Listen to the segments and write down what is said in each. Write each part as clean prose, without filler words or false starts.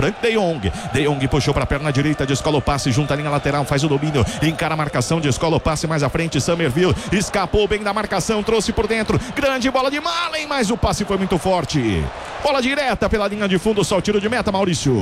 Frank de Jong. De Jong puxou para a perna direita, descola o passe, junta a linha lateral, faz o domínio, encara a marcação, descola o passe mais à frente. Summerville escapou bem da marcação, trouxe por dentro, grande bola de Malen, mas o passe foi muito forte. Bola direta pela linha de fundo, só o tiro de meta, Maurício.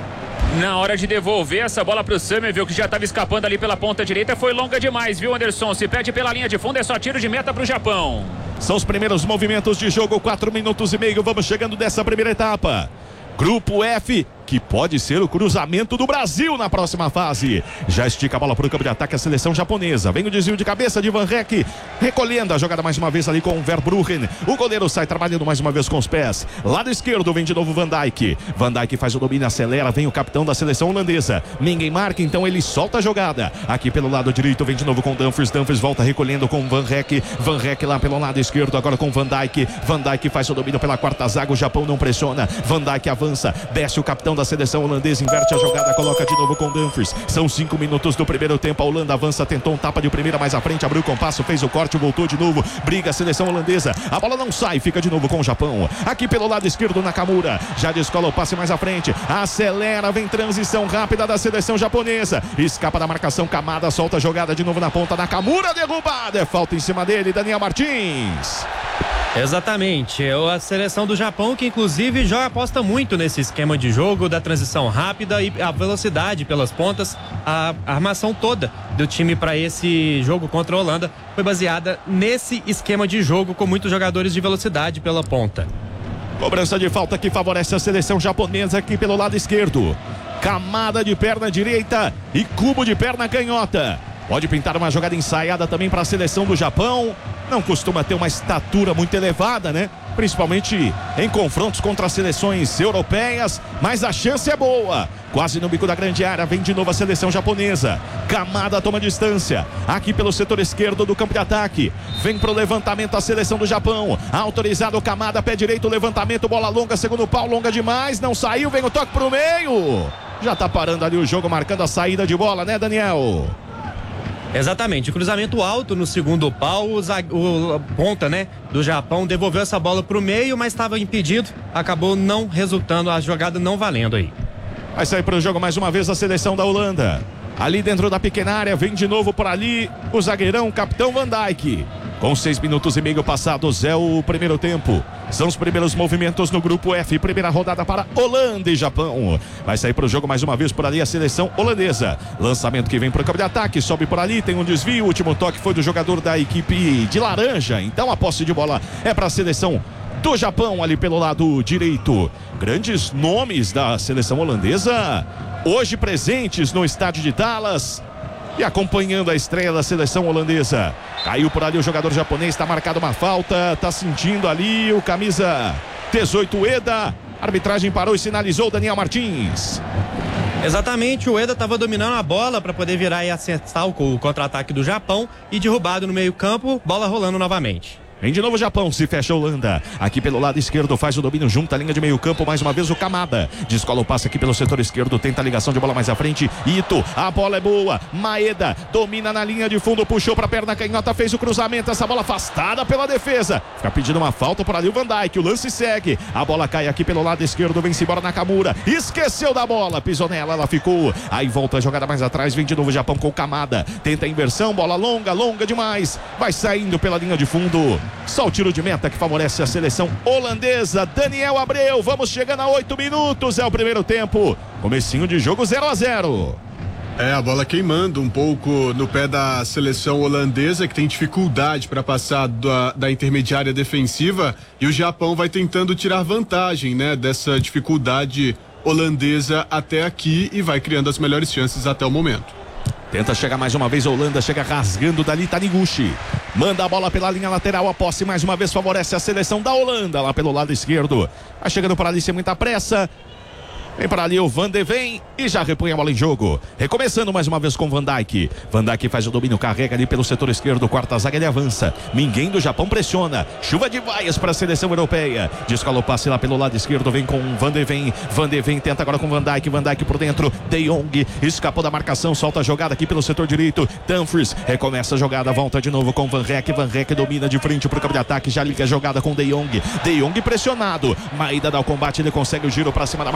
Na hora de devolver essa bola pro Summerville, que já estava escapando ali pela ponta direita, foi longa demais, viu, Anderson? Se perde pela linha de fundo, é só tiro de meta pro Japão. São os primeiros movimentos de jogo, 4 minutos e meio, vamos chegando dessa primeira etapa. Grupo F, que pode ser o cruzamento do Brasil na próxima fase. Já estica a bola para o campo de ataque a seleção japonesa. Vem o desvio de cabeça de Van Heck, recolhendo a jogada mais uma vez ali com o Verbruggen. O goleiro sai trabalhando mais uma vez com os pés. Lado esquerdo vem de novo Van Dijk. Van Dijk faz o domínio, acelera, vem o capitão da seleção holandesa. Ninguém marca, então ele solta a jogada. Aqui pelo lado direito vem de novo com Dumfries. Dumfries volta recolhendo com Van Heck. Van Heck lá pelo lado esquerdo, agora com Van Dijk. Van Dijk faz o domínio pela quarta zaga. O Japão não pressiona. Van Dijk avança, desce o capitão da seleção holandesa, inverte a jogada, coloca de novo com Dumfries. São 5 minutos do primeiro tempo. A Holanda avança, tentou um tapa de primeira mais à frente, abriu o compasso, fez o corte, voltou de novo, briga a seleção holandesa, a bola não sai, fica de novo com o Japão. Aqui pelo lado esquerdo, Nakamura já descola o passe mais à frente, acelera, vem transição rápida da seleção japonesa, escapa da marcação, Kamada solta a jogada de novo na ponta, Nakamura derrubada, é falta em cima dele, Daniel Martins. Exatamente, a seleção do Japão, que inclusive já aposta muito nesse esquema de jogo da transição rápida e a velocidade pelas pontas. A armação toda do time para esse jogo contra a Holanda foi baseada nesse esquema de jogo, com muitos jogadores de velocidade pela ponta. Cobrança de falta que favorece a seleção japonesa aqui pelo lado esquerdo. Kamada de perna direita e Kubo de perna canhota. Pode pintar uma jogada ensaiada também para a seleção do Japão. Não costuma ter uma estatura muito elevada, né? Principalmente em confrontos contra as seleções europeias, mas a chance é boa. Quase no bico da grande área, vem de novo a seleção japonesa. Kamada toma distância, aqui pelo setor esquerdo do campo de ataque. Vem pro levantamento a seleção do Japão. Autorizado o Kamada, pé direito, levantamento, bola longa, segundo pau, longa demais, não saiu, vem o toque pro meio. Já tá parando ali o jogo, marcando a saída de bola, né, Daniel? Exatamente, cruzamento alto no segundo pau, o ponta, né, do Japão devolveu essa bola pro meio, mas estava impedido, acabou não resultando, a jogada não valendo aí. Vai sair para o jogo mais uma vez a seleção da Holanda. Ali dentro da pequena área, vem de novo por ali o zagueirão, capitão Van Dijk. Com 6 minutos e meio passados, é o primeiro tempo. São os primeiros movimentos no grupo F. Primeira rodada para Holanda e Japão. Vai sair para o jogo mais uma vez por ali a seleção holandesa. Lançamento que vem para o campo de ataque. Sobe por ali, tem um desvio. O último toque foi do jogador da equipe de laranja. Então a posse de bola é para a seleção do Japão ali pelo lado direito. Grandes nomes da seleção holandesa hoje presentes no estádio de Dallas e acompanhando a estreia da seleção holandesa. Caiu por ali o jogador japonês, está marcado uma falta, está sentindo ali o camisa 18 Eda. A arbitragem parou e sinalizou Daniel Martins. Exatamente, o Eda estava dominando a bola para poder virar e acertar o contra-ataque do Japão e derrubado no meio-campo, bola rolando novamente. Vem de novo o Japão, se fecha a Holanda. Aqui pelo lado esquerdo faz o domínio, junta a linha de meio campo, mais uma vez o Kamada. Descola o passe aqui pelo setor esquerdo, tenta a ligação de bola mais à frente. Ito, a bola é boa. Maeda domina na linha de fundo, puxou para a perna canhota, fez o cruzamento, essa bola afastada pela defesa. Fica pedindo uma falta por ali o Van Dijk, o lance segue. A bola cai aqui pelo lado esquerdo, vem-se embora Nakamura. Esqueceu da bola, pisou nela, ela ficou. Aí volta a jogada mais atrás, vem de novo o Japão com o Kamada. Tenta a inversão, bola longa, longa demais. Vai saindo pela linha de fundo. Só o tiro de meta que favorece a seleção holandesa. Daniel Abreu, vamos chegando a 8 minutos, é o primeiro tempo. Comecinho de jogo 0-0. A bola queimando um pouco no pé da seleção holandesa, que tem dificuldade para passar da intermediária defensiva, e o Japão vai tentando tirar vantagem, né, dessa dificuldade holandesa até aqui e vai criando as melhores chances até o momento. Tenta chegar mais uma vez a Holanda, chega rasgando dali Taniguchi. Manda a bola pela linha lateral, a posse mais uma vez favorece a seleção da Holanda, lá pelo lado esquerdo. Vai chegando por ali sem muita pressa. Vem para ali o Van de Ven e já repõe a bola em jogo. Recomeçando mais uma vez com Van Dijk. Van Dijk faz o domínio, carrega ali pelo setor esquerdo, quarta zaga, ele avança. Ninguém do Japão pressiona. Chuva de vaias para a seleção europeia. Descola o passe lá pelo lado esquerdo, vem com Van de Ven. Van de Ven tenta agora com Van Dijk. Van Dijk por dentro. De Jong escapou da marcação, solta a jogada aqui pelo setor direito. Dumfries recomeça a jogada, volta de novo com Van Heck. Van Heck domina de frente para o campo de ataque, já liga a jogada com De Jong. De Jong pressionado. Maeda dá o combate, ele consegue o giro para cima da marcação.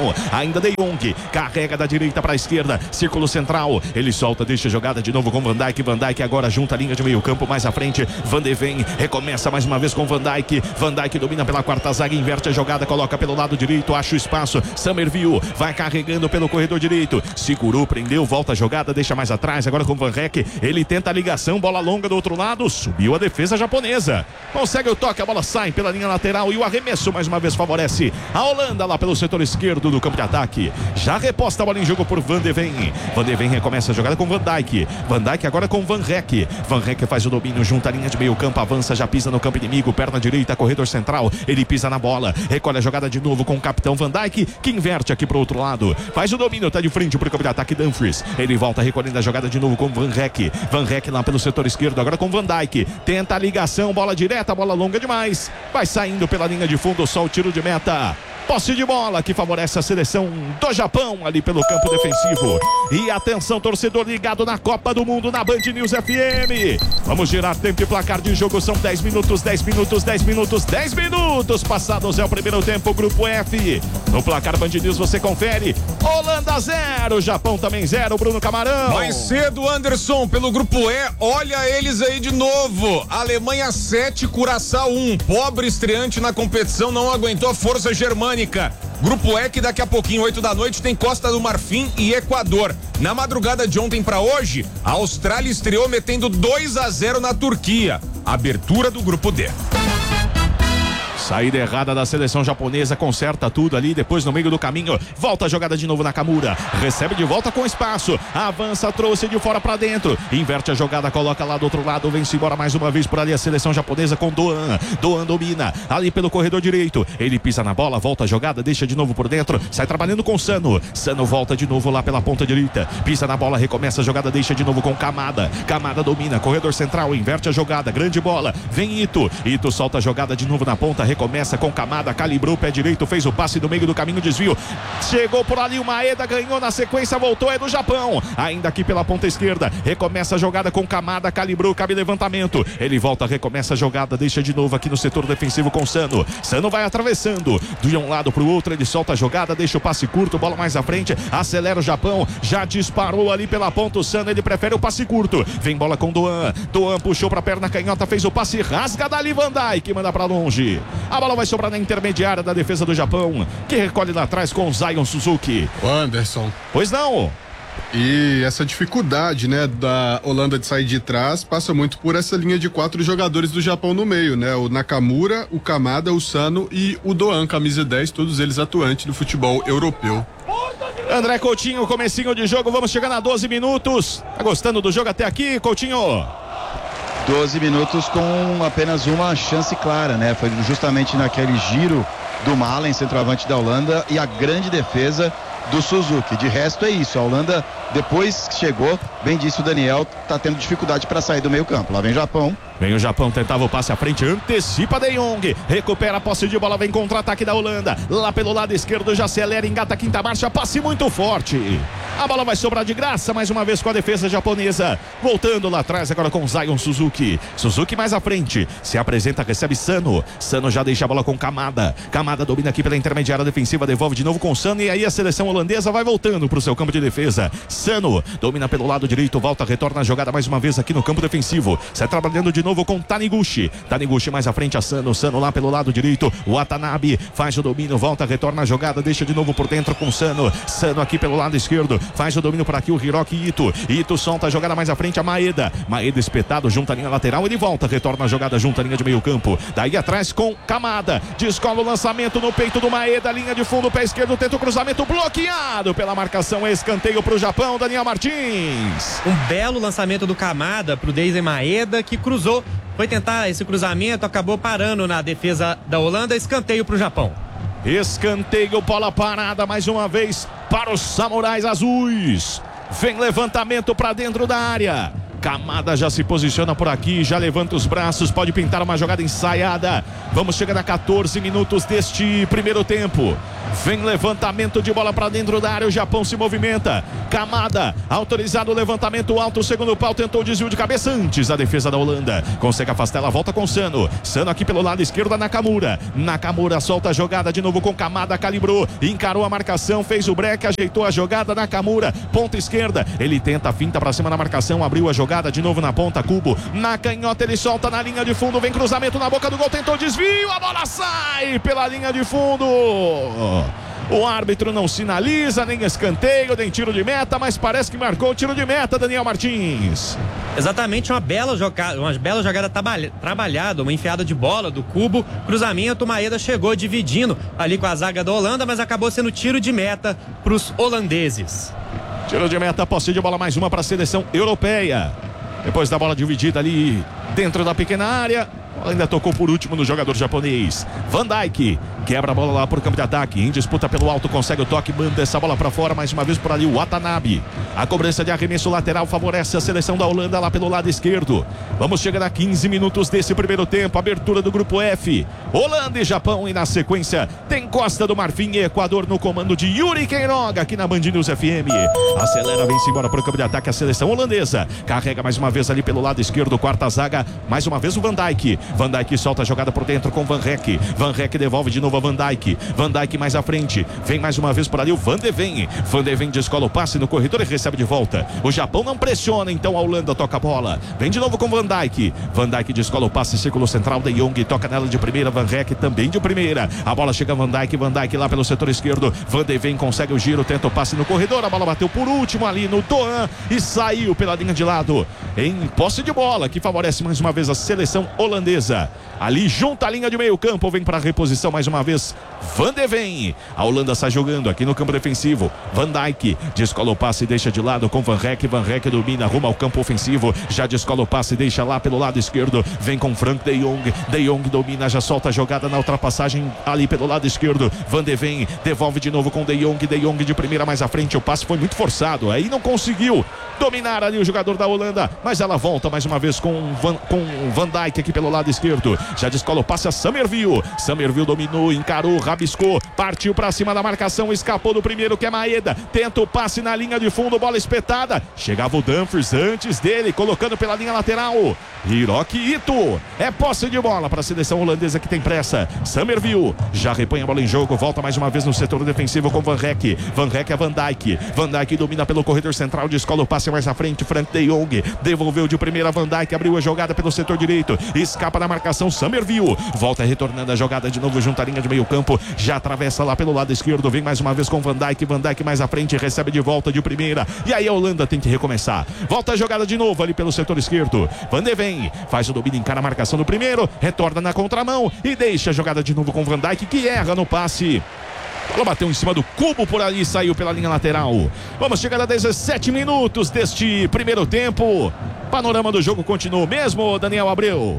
Japão. Ainda De Jong, carrega da direita para a esquerda, círculo central, ele solta, deixa a jogada de novo com Van Dijk. Van Dijk agora junta a linha de meio campo mais à frente. Van de Ven recomeça mais uma vez com Van Dijk. Van Dijk domina pela quarta zaga, inverte a jogada, coloca pelo lado direito, acha o espaço. Summerville vai carregando pelo corredor direito, segurou, prendeu, volta a jogada, deixa mais atrás. Agora com Van Rek, ele tenta a ligação, bola longa do outro lado, subiu a defesa japonesa, consegue o toque, a bola sai pela linha lateral e o arremesso mais uma vez favorece a Holanda lá pelo setor esquerdo do campo de ataque. Já reposta a bola em jogo por Van de Ven. Van de Ven recomeça a jogada com Van Dijk. Van Dijk agora com Van Rek. Van Rek faz o domínio, junta a linha de meio campo, avança, já pisa no campo inimigo, perna direita, corredor central, ele pisa na bola, recolhe a jogada de novo com o capitão Van Dijk, que inverte aqui pro outro lado, faz o domínio, tá de frente pro campo de ataque Dumfries, ele volta recolhendo a jogada de novo com Van Rek. Van Rek lá pelo setor esquerdo, agora com Van Dijk, tenta a ligação, bola direta, bola longa demais, vai saindo pela linha de fundo, só o tiro de meta. Posse de bola que favorece a seleção do Japão ali pelo campo defensivo. E atenção, torcedor ligado na Copa do Mundo na Band News FM. Vamos girar tempo e placar de jogo. São 10 minutos, 10 minutos, 10 minutos, 10 minutos passados. É o primeiro tempo, Grupo F. No placar Band News você confere. Holanda 0, Japão também 0, Bruno Camarão. Mais cedo, Anderson, pelo Grupo E. Olha eles aí de novo. Alemanha 7, Curaçao 1. Pobre estreante na competição, não aguentou a força germânica. Grupo E, que daqui a pouquinho, 8 da noite, tem Costa do Marfim e Equador. Na madrugada de ontem para hoje, a Austrália estreou metendo 2-0 na Turquia. Abertura do Grupo D. Saída errada da seleção japonesa, conserta tudo ali, depois no meio do caminho, volta a jogada de novo Nakamura, recebe de volta com espaço, avança, trouxe de fora pra dentro, inverte a jogada, coloca lá do outro lado, vem-se embora mais uma vez por ali a seleção japonesa com Doan. Doan domina, ali pelo corredor direito, ele pisa na bola, volta a jogada, deixa de novo por dentro, sai trabalhando com Sano. Sano volta de novo lá pela ponta direita, pisa na bola, recomeça a jogada, deixa de novo com Kamada. Kamada domina, corredor central, inverte a jogada, grande bola, vem Ito. Ito solta a jogada de novo na ponta, começa com Kamada, calibrou o pé direito, fez o passe do meio do caminho, desvio, chegou por ali o Maeda, ganhou na sequência, voltou, é do Japão, ainda aqui pela ponta esquerda, recomeça a jogada com Kamada, calibrou, cabe levantamento, ele volta, recomeça a jogada, deixa de novo aqui no setor defensivo com Sano. Sano vai atravessando de um lado para o outro, ele solta a jogada, deixa o passe curto, bola mais à frente, acelera o Japão, já disparou ali pela ponta o Sano, ele prefere o passe curto, vem bola com Doan. Doan puxou para a perna canhota, fez o passe, rasga dali Van Dijk, manda para longe. A bola vai sobrar na intermediária da defesa do Japão, que recolhe lá atrás com o Zion Suzuki. O Anderson. Pois não. E essa dificuldade, né, da Holanda de sair de trás passa muito por essa linha de 4 jogadores do Japão no meio, né? O Nakamura, o Kamada, o Sano e o Doan, camisa 10, todos eles atuantes do futebol europeu. André Coutinho, comecinho de jogo, vamos chegando a 12 minutos. Tá gostando do jogo até aqui, Coutinho? 12 minutos com apenas uma chance clara, né? Foi justamente naquele giro do Malen, centroavante da Holanda, e a grande defesa do Suzuki. De resto é isso, a Holanda, depois que chegou, bem disse o Daniel, tá tendo dificuldade para sair do meio campo. Lá vem o Japão. Vem o Japão, tentava o passe à frente, antecipa De Jong, recupera a posse de bola, vem contra-ataque da Holanda, lá pelo lado esquerdo, já acelera, engata a quinta marcha, passe muito forte. A bola vai sobrar de graça, mais uma vez com a defesa japonesa, voltando lá atrás agora com Zion Suzuki. Suzuki mais à frente, se apresenta, recebe Sano. Sano já deixa a bola com Kamada. Kamada domina aqui pela intermediária defensiva, devolve de novo com Sano, e aí a seleção holandesa vai voltando para o seu campo de defesa. Sano domina pelo lado direito, volta, retorna a jogada mais uma vez aqui no campo defensivo, sai trabalhando de novo com Taniguchi. Taniguchi mais à frente a Sano. Sano lá pelo lado direito. O Watanabe faz o domínio, volta, retorna a jogada, deixa de novo por dentro com Sano. Sano aqui pelo lado esquerdo, faz o domínio por aqui o Hiroki Ito. Ito solta a jogada mais à frente a Maeda. Maeda espetado junto à linha lateral, ele volta, retorna a jogada junto à linha de meio campo. Daí atrás com Kamada. Descola o lançamento no peito do Maeda, linha de fundo, pé esquerdo, tenta o cruzamento, bloqueado pela marcação, escanteio pro Japão, Daniel Martins. Um belo lançamento do Kamada pro Deisen Maeda, que cruzou, foi tentar esse cruzamento, acabou parando na defesa da Holanda, escanteio pro Japão. Escanteio, bola parada mais uma vez para os Samurais Azuis. Vem levantamento para dentro da área. Kamada já se posiciona por aqui, já levanta os braços, pode pintar uma jogada ensaiada. Vamos chegando a 14 minutos deste primeiro tempo. Vem levantamento de bola para dentro da área. O Japão se movimenta. Kamada, autorizado o levantamento alto. O segundo pau tentou o desvio de cabeça antes. A defesa da Holanda consegue afastar. Ela volta com Sano. Sano aqui pelo lado esquerdo da Nakamura. Nakamura solta a jogada de novo com Kamada. Calibrou, encarou a marcação, fez o break, ajeitou a jogada. Nakamura, ponta esquerda. Ele tenta a finta para cima na marcação. Abriu a jogada de novo na ponta. Kubo na canhota. Ele solta na linha de fundo. Vem cruzamento na boca do gol. Tentou desvio. A bola sai pela linha de fundo. O árbitro não sinaliza, nem escanteio, nem tiro de meta, mas parece que marcou o tiro de meta, Daniel Martins. Exatamente, uma bela jogada trabalhada, uma enfiada de bola do Kubo, cruzamento, Maeda chegou dividindo ali com a zaga da Holanda, mas acabou sendo tiro de meta para os holandeses. Tiro de meta, posse de bola, mais uma para a seleção europeia. Depois da bola dividida ali dentro da pequena área, ainda tocou por último no jogador japonês. Van Dijk quebra a bola lá por campo de ataque, em disputa pelo alto, consegue o toque, manda essa bola para fora, mais uma vez por ali o Watanabe. A cobrança de arremesso lateral favorece a seleção da Holanda lá pelo lado esquerdo. Vamos chegar a 15 minutos desse primeiro tempo, abertura do grupo F. Holanda e Japão, e na sequência tem Costa do Marfim e Equador no comando de Yuri Queiroga aqui na Band News FM. Acelera, vem-se embora para o campo de ataque a seleção holandesa. Carrega mais uma vez ali pelo lado esquerdo, quarta zaga, mais uma vez o Van Dijk. Van Dijk solta a jogada por dentro com Van Rek. Van Rek devolve de novo a Van Dijk. Van Dijk mais à frente. Vem mais uma vez por ali o Van de Ven. Van de Ven descola o passe no corredor e recebe de volta. O Japão não pressiona, então a Holanda toca a bola. Vem de novo com Van Dijk. Van Dijk descola o passe, círculo central. De Jong toca nela de primeira. Van Rek também de primeira. A bola chega a Van Dijk. Van Dijk lá pelo setor esquerdo. Van de Ven consegue o giro, tenta o passe no corredor. A bola bateu por último ali no Doan e saiu pela linha de lado. Em posse de bola, que favorece mais uma vez a seleção holandesa. Ali junto à linha de meio campo, vem para a reposição mais uma vez Van de Ven. A Holanda sai jogando aqui no campo defensivo. Van Dijk descola o passe e deixa de lado com Van Rek. Van Rek domina, arruma ao campo ofensivo. Já descola o passe e deixa lá pelo lado esquerdo. Vem com Frank de Jong. De Jong domina, já solta a jogada na ultrapassagem ali pelo lado esquerdo. Van de Ven devolve de novo com De Jong. De Jong de primeira mais à frente. O passe foi muito forçado. Aí não conseguiu dominar ali o jogador da Holanda, mas ela volta mais uma vez com Van Dijk aqui pelo lado esquerdo. Já descola o passe a Summerville. Summerville dominou, encarou, rabiscou, partiu pra cima da marcação, escapou do primeiro, que é Maeda. Tenta o passe na linha de fundo, bola espetada. Chegava o Dumfries antes dele, colocando pela linha lateral. Hiroki Ito. É posse de bola para a seleção holandesa que tem pressa. Summerville já repõe a bola em jogo, volta mais uma vez no setor defensivo com Van Rek. Van Rek é Van Dijk. Van Dijk domina pelo corredor central, descola o passe mais à frente. Frank de Jong devolveu de primeira. Van Dijk abriu a jogada pelo setor direito, escapa da marcação. Summerville volta retornando a jogada de novo junto à linha de meio campo, já atravessa lá pelo lado esquerdo, vem mais uma vez com Van Dijk. Van Dijk mais à frente, recebe de volta de primeira, e aí a Holanda tem que recomeçar. Volta a jogada de novo ali pelo setor esquerdo. Van de Ven faz o domínio, encara a marcação do primeiro, retorna na contramão e deixa a jogada de novo com Van Dijk, que erra no passe. Ela bateu em cima do Kubo por ali, saiu pela linha lateral. Vamos chegar a 17 minutos deste primeiro tempo. Panorama do jogo continua o mesmo, Daniel Abreu?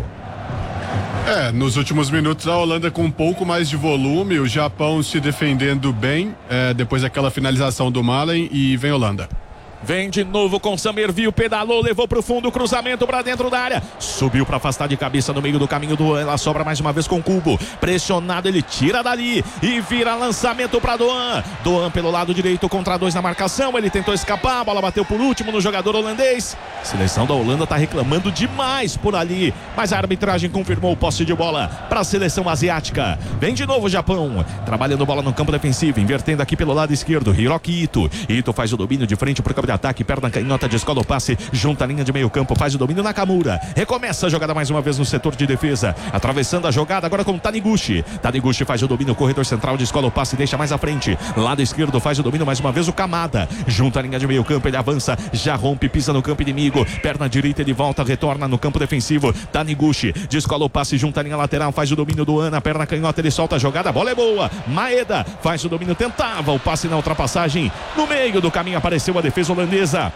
Nos últimos minutos a Holanda com um pouco mais de volume, o Japão se defendendo bem, depois daquela finalização do Malen, e vem Holanda. Vem de novo com Summerville, pedalou, levou pro fundo, cruzamento para dentro da área, subiu para afastar de cabeça no meio do caminho do ela sobra mais uma vez com o Kubo, pressionado, ele tira dali e vira lançamento para Doan. Doan pelo lado direito contra dois na marcação, ele tentou escapar, a bola bateu por último no jogador holandês. Seleção da Holanda tá reclamando demais por ali, mas a arbitragem confirmou o posse de bola para a seleção asiática. Vem de novo o Japão, trabalhando bola no campo defensivo, invertendo aqui pelo lado esquerdo, Hiroki Ito. Ito faz o domínio de frente pro campo de ataque, perna canhota, descola o passe, junta a linha de meio campo, faz o domínio Nakamura, recomeça a jogada mais uma vez no setor de defesa, atravessando a jogada agora com Taniguchi. Taniguchi faz o domínio, corredor central, descola o passe, deixa mais à frente, lado esquerdo faz o domínio mais uma vez o Kamada, junta a linha de meio campo, ele avança, já rompe, pisa no campo inimigo, perna direita, ele volta, retorna no campo defensivo. Taniguchi descola o passe, junta a linha lateral, faz o domínio do Ana, perna canhota, ele solta a jogada, a bola é boa. Maeda faz o domínio, tentava o passe na ultrapassagem, no meio do caminho apareceu a defesa holandesa.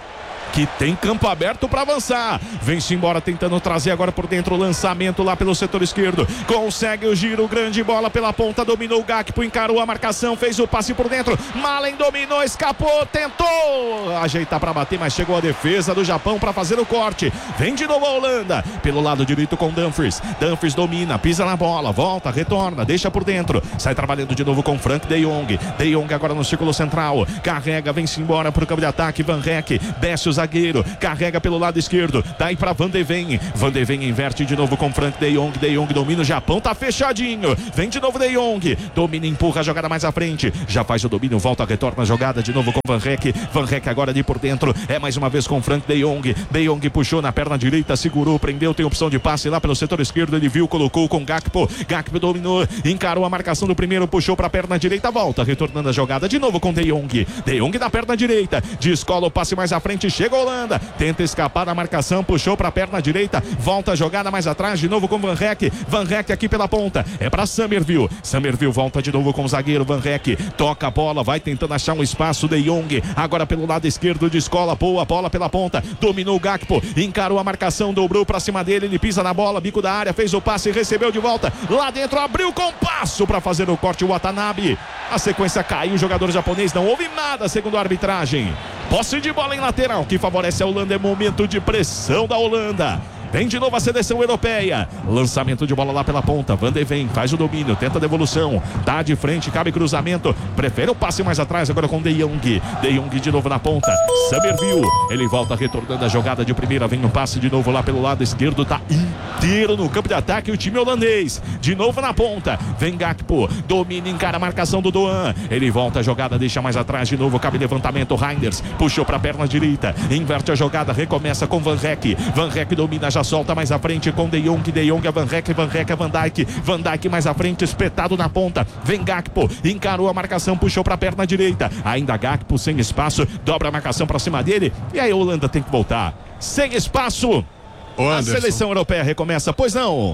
que tem campo aberto para avançar. Vem-se embora tentando trazer agora por dentro o lançamento lá pelo setor esquerdo. Consegue o giro, grande bola pela ponta, dominou o Gakpo, encarou a marcação, fez o passe por dentro. Malen dominou, escapou, tentou ajeitar para bater, mas chegou a defesa do Japão para fazer o corte. Vem de novo a Holanda, pelo lado direito com Dumfries. Dumfries domina, pisa na bola, volta, retorna, deixa por dentro. Sai trabalhando de novo com Frank de Jong. De Jong agora no círculo central. Carrega, vem-se embora pro campo de ataque. Van Rek, desce o zagueiro, carrega pelo lado esquerdo. Daí para Van de Ven. Van de Ven inverte de novo com Frank de Jong. De Jong domina, o Japão tá fechadinho. Vem de novo De Jong. Domina, empurra a jogada mais à frente. Já faz o domínio, volta, retorna a jogada de novo com Van Rek. Van Rek agora ali por dentro. É mais uma vez com Frank de Jong. De Jong puxou na perna direita, segurou, prendeu, tem opção de passe lá pelo setor esquerdo. Ele viu, colocou com Gakpo. Gakpo dominou, encarou a marcação do primeiro, puxou para a perna direita, volta, retornando a jogada de novo com De Jong. De Jong na perna direita, descola o passe mais à frente, chega a Holanda, tenta escapar da marcação, puxou para a perna direita, volta a jogada mais atrás, de novo com Van Rek. Van Rek aqui pela ponta, é para Summerville. Summerville volta de novo com o zagueiro Van Rek, toca a bola, vai tentando achar um espaço. De Jong agora pelo lado esquerdo, descola, boa bola pela ponta, dominou o Gakpo, encarou a marcação, dobrou para cima dele, ele pisa na bola, bico da área, fez o passe, recebeu de volta, lá dentro abriu com passo para fazer o corte, o Watanabe. A sequência caiu, o jogador japonês não houve nada segundo a arbitragem. Posse de bola em lateral que favorece a Holanda, é momento de pressão da Holanda. Vem de novo a seleção europeia. Lançamento de bola lá pela ponta. Van de Ven faz o domínio, tenta a devolução. Tá de frente, cabe cruzamento. Prefere o passe mais atrás agora com De Jong. De Jong de novo na ponta. Summerville. Ele volta retornando a jogada de primeira. Vem no passe de novo lá pelo lado esquerdo. Tá inteiro no campo de ataque o time holandês. De novo na ponta. Vem Gakpo. Domina, encara a marcação do Doan. Ele volta a jogada, deixa mais atrás de novo. Cabe levantamento. Reinders puxou para a perna direita. Inverte a jogada, recomeça com Van Rek. Van Rek domina, já solta mais à frente com De Jong. De Jong a Van Rek, Van Rek a Van Dijk. Van Dijk mais à frente, espetado na ponta. Vem Gakpo, encarou a marcação, puxou para a perna direita. Ainda Gakpo sem espaço, dobra a marcação para cima dele. E aí a Holanda tem que voltar. Sem espaço. A seleção europeia recomeça, pois não?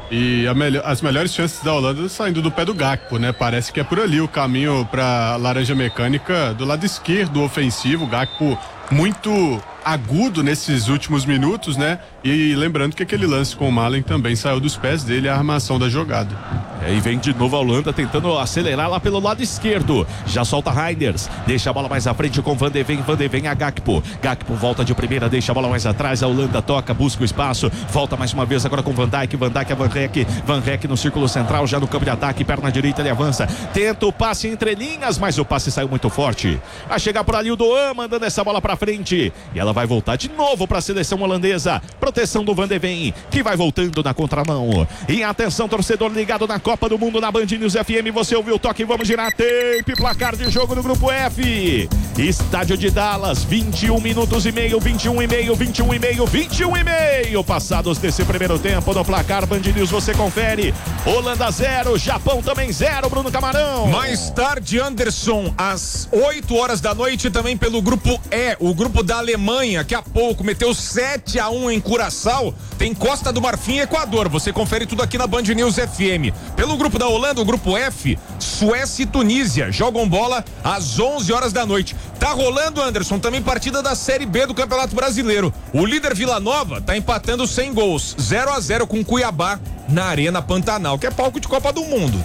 E as melhores chances da Holanda saindo do pé do Gakpo, né? Parece que é por ali o caminho para laranja mecânica do lado esquerdo ofensivo. Gakpo muito agudo nesses últimos minutos, né? E lembrando que aquele lance com o Malen também saiu dos pés dele, a armação da jogada. E vem de novo a Holanda tentando acelerar lá pelo lado esquerdo. Já solta Reinders, deixa a bola mais à frente com Van de Ven. Van de Ven a Gakpo. Gakpo volta de primeira, deixa a bola mais atrás. A Holanda toca, busca o espaço. Volta mais uma vez agora com Van Dijk. Van Dijk a Van Rek. Van Rek no círculo central, já no campo de ataque. Perna direita, ele avança. Tenta o passe entre linhas, mas o passe saiu muito forte. Vai chegar por ali o Doan, mandando essa bola pra frente. E ela vai voltar de novo para a seleção holandesa. Proteção do Van de Ven, que vai voltando na contramão. E atenção, torcedor ligado na Copa do Mundo na Band News FM. Você ouviu o toque, vamos girar tape. Placar de jogo no grupo F. Estádio de Dallas, 21 minutos e meio, 21 e meio, 21 e meio, 21 e meio. Passados desse primeiro tempo no placar Band News, você confere. Holanda 0, Japão também 0, Bruno Camarão. Mais tarde, Anderson, às 8 horas da noite, também pelo grupo E, o grupo da Alemanha, que há pouco meteu 7-1 em Curaçao. Tem Costa do Marfim e Equador. Você confere tudo aqui na Band News FM. Pelo grupo da Holanda, o grupo F, Suécia e Tunísia jogam bola às 11 horas da noite. Tá rolando, Anderson, também partida da Série B do Campeonato Brasileiro. O líder Vila Nova tá empatando sem gols, 0-0 com Cuiabá na Arena Pantanal, que é palco de Copa do Mundo.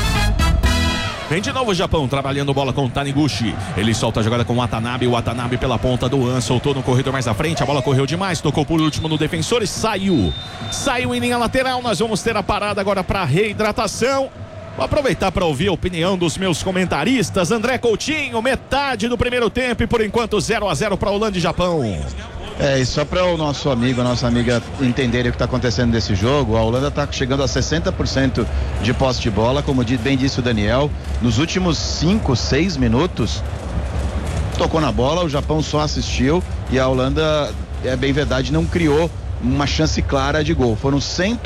Vem de novo o Japão, trabalhando bola com o Taniguchi. Ele solta a jogada com o Watanabe. O Watanabe pela ponta do An, soltou no corredor mais à frente. A bola correu demais, tocou por último no defensor e saiu. Saiu em linha lateral. Nós vamos ter a parada agora para reidratação. Vou aproveitar para ouvir a opinião dos meus comentaristas. André Coutinho, metade do primeiro tempo e por enquanto 0-0 para Holanda e Japão. E só para o nosso amigo, a nossa amiga entenderem o que está acontecendo nesse jogo, a Holanda está chegando a 60% de posse de bola, como bem disse o Daniel. Nos últimos 5, 6 minutos, tocou na bola, o Japão só assistiu e a Holanda, é bem verdade, não criou uma chance clara de gol. Foram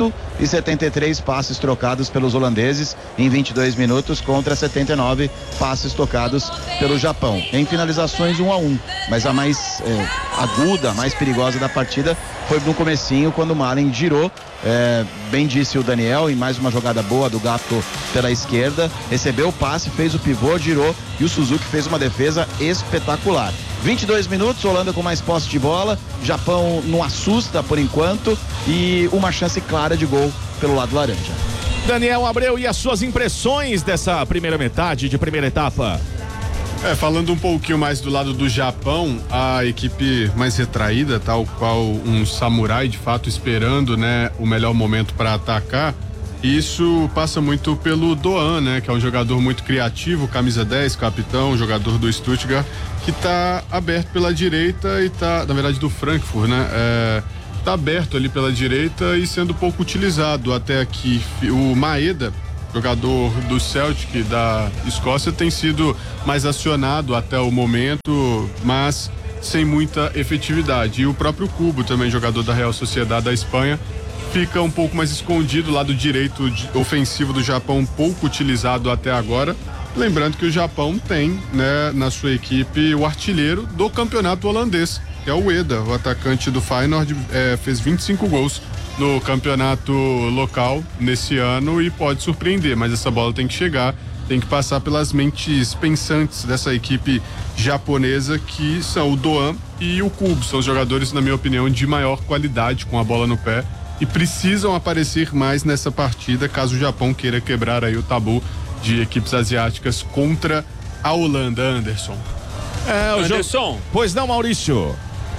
173 passes trocados pelos holandeses em 22 minutos contra 79 passes tocados pelo Japão. Em finalizações 1-1, mas a mais aguda, a mais perigosa da partida foi no comecinho, quando o Malen girou, bem disse o Daniel, em mais uma jogada boa do Gakpo pela esquerda, recebeu o passe, fez o pivô, girou e o Suzuki fez uma defesa espetacular. 22 minutos, Holanda com mais posse de bola, Japão não assusta por enquanto e uma chance clara de gol pelo lado laranja. Daniel Abreu, e as suas impressões dessa primeira metade de primeira etapa? Falando um pouquinho mais do lado do Japão, a equipe mais retraída, tal qual um samurai de fato esperando, né, o melhor momento para atacar. Isso passa muito pelo Doan, né, que é um jogador muito criativo, camisa 10, capitão, jogador do Stuttgart, que tá aberto pela direita e tá, na verdade, do Frankfurt, né, tá aberto ali pela direita e sendo pouco utilizado até aqui. O Maeda, jogador do Celtic da Escócia, tem sido mais acionado até o momento, mas sem muita efetividade. E o próprio Kubo, também jogador da Real Sociedade da Espanha, fica um pouco mais escondido, lado direito ofensivo do Japão, pouco utilizado até agora. Lembrando que o Japão tem, né, na sua equipe o artilheiro do campeonato holandês, que é o Ueda, o atacante do Feyenoord, fez 25 gols no campeonato local nesse ano e pode surpreender, mas essa bola tem que chegar, tem que passar pelas mentes pensantes dessa equipe japonesa, que são o Doan e o Kubo, são os jogadores, na minha opinião, de maior qualidade com a bola no pé e precisam aparecer mais nessa partida caso o Japão queira quebrar aí o tabu de equipes asiáticas contra a Holanda. Anderson. Anderson. Pois não, Maurício.